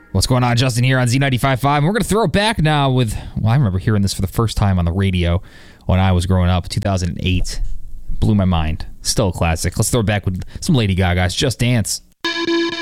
What's going on? Justin here on Z95.5. We're going to throw it back now with, I remember hearing this for the first time on the radio when I was growing up, 2008. Blew my mind. Still a classic. Let's throw it back with some Lady Gaga. It's Just Dance.